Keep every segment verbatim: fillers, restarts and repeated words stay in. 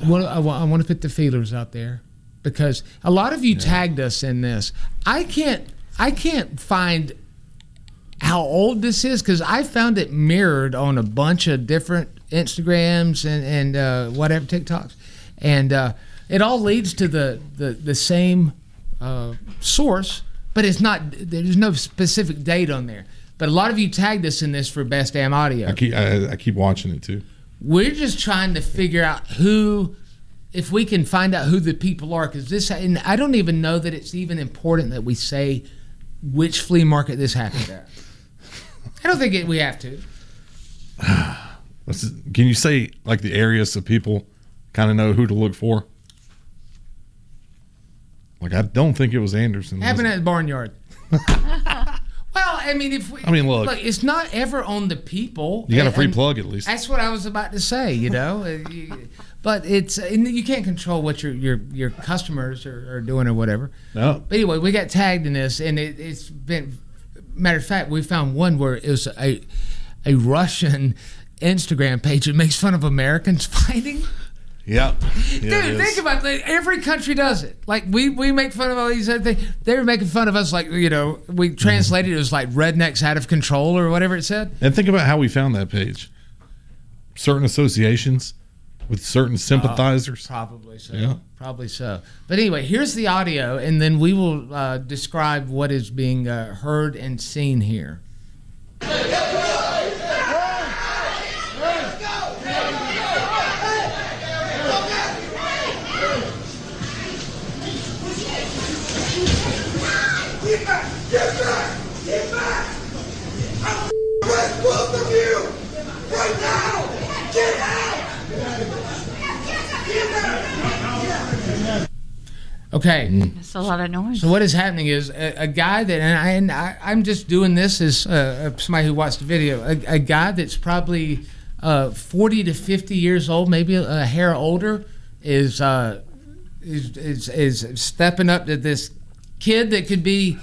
want, I want, I want to put the feelers out there because a lot of you yeah. tagged us in this. I can't, I can't find how old this is because I found it mirrored on a bunch of different Instagrams and and uh, whatever TikToks, and uh, it all leads to the the the same uh, source, but it's not. There's no specific date on there. But a lot of you tagged us in this for Best Damn Audio. I keep I, I keep watching it too. We're just trying to figure out who, if we can find out who the people are, because this, and I don't even know that it's even important that we say which flea market this happened at. I don't think it, we have to. Can you say like the areas so people kind of know who to look for? Like I don't think it was Anderson. Happened at the barnyard. Well, I mean, if we, I mean, look, look, it's not ever on the people. You got a free and plug at least. That's what I was about to say, you know. But it's and you can't control what your your your customers are, are doing or whatever. No. But anyway, we got tagged in this, and it, it's been. Matter of fact, we found one where it was a a Russian Instagram page that makes fun of Americans fighting. Yep. Dude, yeah, think about it. Every country does it. Like, we, we make fun of all these other things. They were making fun of us like, you know, we translated it as like rednecks out of control or whatever it said. And think about how we found that page. Certain associations with certain sympathizers. Uh, probably so. Yeah. Probably so. But anyway, here's the audio, and then we will uh, describe what is being uh, heard and seen here. Get back! Get back! Get back! I'll arrest both of you! Right now! Get out! Get out! Okay. That's a lot of noise. So what is happening is a, a guy that, and, I, and I, I'm just doing this as uh, somebody who watched the video, a, a guy that's probably uh, forty to fifty years old, maybe a, a hair older, is, uh, is, is, is stepping up to this kid that could be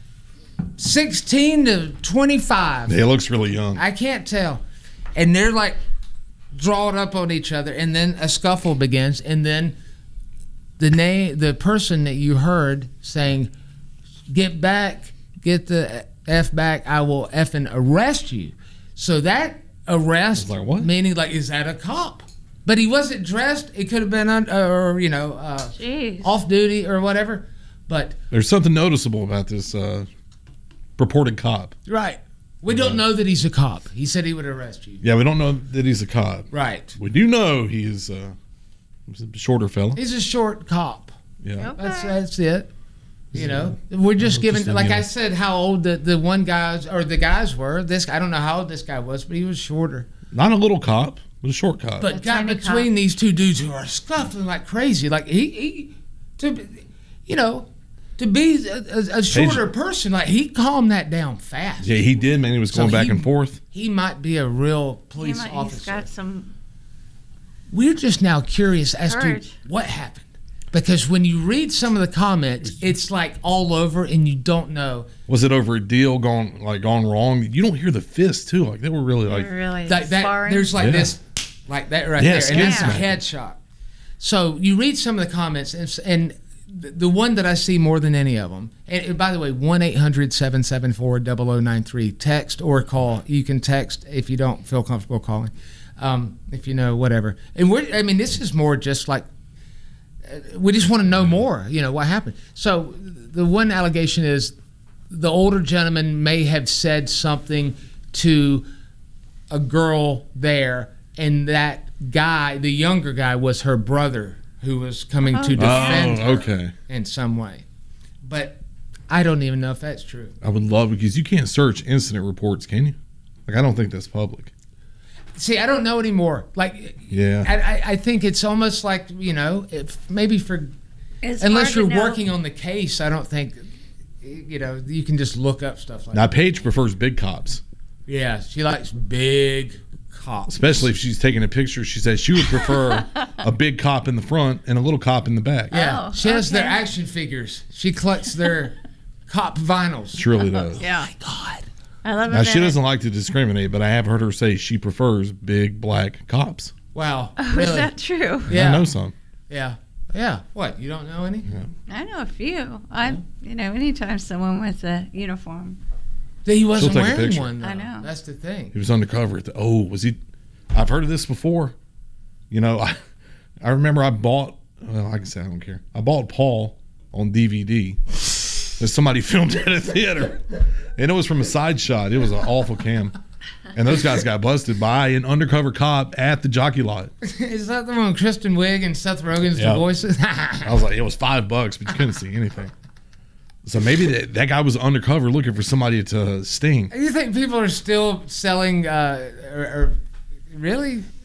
sixteen to twenty-five. He looks really young. I can't tell. And they're like drawing up on each other, and then a scuffle begins, and then the name, the person that you heard saying, "Get back, get the F back, I will effing arrest you." So that arrest, like, what? meaning like, is that a cop? But he wasn't dressed. It could have been, un, or you know, uh, off duty or whatever. But there's something noticeable about this uh, purported cop. Right. We don't know that he's a cop. He said he would arrest you. Yeah, we don't know that he's a cop. Right. We do know he is uh, he's a shorter fella. He's a short cop. Yeah. Okay. That's that's it. You know, we're just giving, just, like you know. I said, how old the, the one guys or the guys were. This I don't know how old this guy was, but he was shorter. Not a little cop, but a short cop. But A got tiny between cop. these two dudes who are scuffling like crazy. Like he, he to, you know, to be a, a, a shorter person, like he calmed that down fast. Yeah, he did, man. He was going So back he- and forth. He might be a real police He might- officer. He's got some We're just now curious as courage. to what happened. Because when you read some of the comments, it's like all over and you don't know. Was it over a deal gone like gone wrong? You don't hear the fists too. Like they were really like really That, that, sparring. there's like Yeah. this, like that right Yeah, there. And that's a skin headshot. So you read some of the comments, and, it's- and the the one that I see more than any of them, and, and by the way, one eight hundred seven seven four zero zero nine three, text or call. You can text if you don't feel comfortable calling, um, if you know, whatever. And we're, I mean, this is more just like, uh, we just want to know more, you know, what happened. So the one allegation is the older gentleman may have said something to a girl there, and that guy, the younger guy, was her brother who was coming to defend Oh, her okay. in some way. But I don't even know if that's true. I would love because you can't search incident reports, can you? Like I don't think that's public. See, I don't know anymore. Like, Yeah. I, I, I think it's almost like, you know, if maybe for, It's unless hard you're to know. working on the case, I don't think, you know, you can just look up stuff like Now that. Paige prefers big cops, Yeah, she likes big cops. especially if she's taking a picture. She says she would prefer a big cop in the front and a little cop in the back. Yeah, Oh, she has their okay. action figures. She collects their cop vinyls. She really does. Yeah. God. I love it. Now she doesn't like to discriminate, but I have heard her say she prefers big black cops. Wow. Oh, Really? is that true? Yeah. I know some. Yeah. Yeah. What? You don't know any? I know a few. I, you know, anytime someone with a uniform. He wasn't take a wearing picture. one, though. I know. That's the thing. He was undercover. At the, oh, was he? I've heard of this before. You know, I, I remember I bought. Well, I can say I don't care. I bought Paul on D V D. There's somebody filmed it at a theater, and it was from a side shot. It was an awful cam, and those guys got busted by an undercover cop at the jockey lot. Is that the one with Kristen Wiig and Seth Rogen's Yeah. the voices? I was like, it was five bucks, but you couldn't see anything. So maybe that, that guy was undercover looking for somebody to sting. You think people are still selling, uh, or, or really?